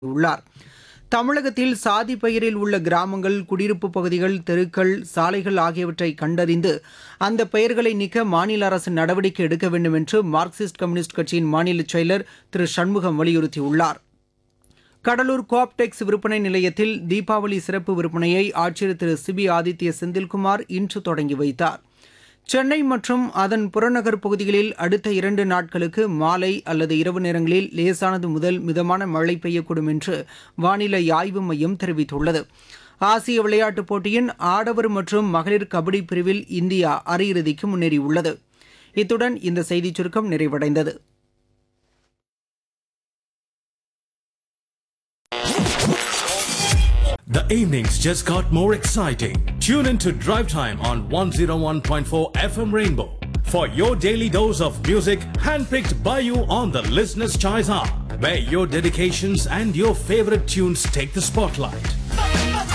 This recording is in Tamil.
உள்ளார். தமிழகத்தில் சாதி பெயரில் உள்ள கிராமங்கள், குடியிருப்பு பகுதிகள், தெருக்கள், சாலைகள் ஆகியவற்றை கண்டறிந்து அந்த பெயர்களை நீக்க மாநில அரசு நடவடிக்கை எடுக்க வேண்டும் என்று மார்க்சிஸ்ட் கம்யூனிஸ்ட் கட்சியின் மாநில செயலர் திரு சண்முகம் வலியுறுத்தியுள்ளார். கடலூர் கோஆப்டெக்ஸ் விற்பனை நிலையத்தில் தீபாவளி சிறப்பு விற்பனையை ஆட்சியர் திரு சிபி ஆதித்ய செந்தில்குமார் இன்று தொடங்கி வைத்தார். சென்னை மற்றும் அதன் புறநகர் பகுதிகளில் அடுத்த 2 நாட்களுக்கு மாலை அல்லது இரவு நேரங்களில் லேசானது முதல் மிதமான மழை பெய்யக்கூடும் என்று வானிலை ஆய்வு மையம் தெரிவித்துள்ளது. ஆசிய விளையாட்டுப் போட்டியின் ஆடவர் மற்றும் மகளிர் கபடி பிரிவில் இந்தியா அரையிறுதிக்கு முன்னேறியுள்ளது. இத்துடன் இந்த செய்திச் சுருக்கம் நிறைவடைந்தது. The evenings just got more exciting. Tune in to Drive Time on 101.4 FM Rainbow for your daily dose of music handpicked by you on the Listener's Choice Hour, where your dedications and your favorite tunes take the spotlight.